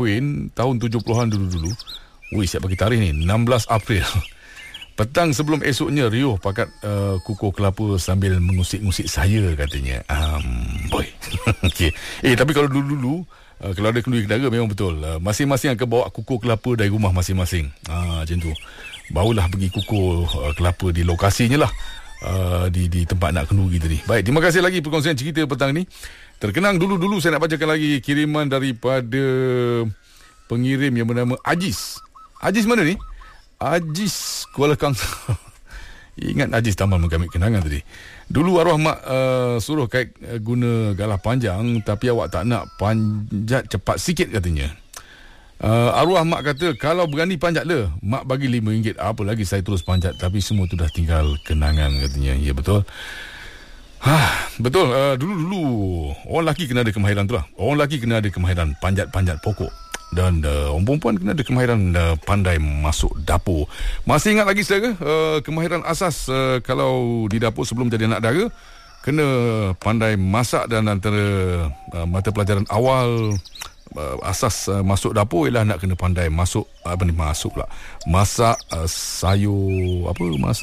tahun 70-an dulu-dulu. Wih, siap bagi tarikh ni, 16 April. Petang sebelum esoknya riuh pakat kukuh kelapa sambil mengusik-ngusik saya katanya. Boy. Okey. Tapi kalau dulu-dulu kalau ada kenduri kendara memang betul. Masing-masing akan bawa kukuh kelapa dari rumah masing-masing. Macam tu. Barulah pergi kukuh kelapa di lokasinya lah. Di tempat nak kenduri tadi. Baik, terima kasih lagi perkongsian cerita petang ni. Terkenang dulu-dulu saya nak bacakan lagi kiriman daripada pengirim yang bernama Ajis. Ajis mana ni? Ajis Kuala Kangsar. Ingat Ajis Taman Mengambil Kenangan tadi. Dulu arwah mak suruh kait guna galah panjang, tapi awak tak nak, panjat cepat sikit katanya. Arwah mak kata kalau berani panjat le, mak bagi RM5. Apa lagi saya terus panjat, tapi semua tu dah tinggal kenangan katanya. Ya betul. Betul. Dulu-dulu orang lelaki kena ada kemahiran tu lah. Orang lelaki kena ada kemahiran panjat-panjat pokok. Dan orang perempuan kena ada kemahiran pandai masuk dapur. Masih ingat lagi saudara, kemahiran asas kalau di dapur sebelum jadi anak dara, kena pandai masak. Dan antara mata pelajaran awal asas masuk dapur ialah nak kena pandai masuk masak sayur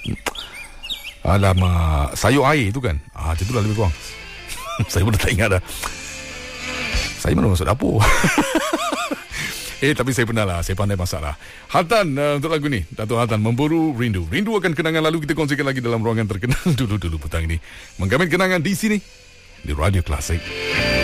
sayur air tu kan. Macam tu lah lebih kurang. Saya pun dah tak ingat dah. Saya mana masuk dapur. Tapi saya pernah lah. Saya pandai masak lah. Haltan untuk lagu ni, Dato' Haltan, Memburu Rindu. Rindu akan kenangan lalu kita kongsikan lagi dalam ruangan terkenal dulu-dulu petang ini. Menggamit kenangan di sini, di Radio Klasik.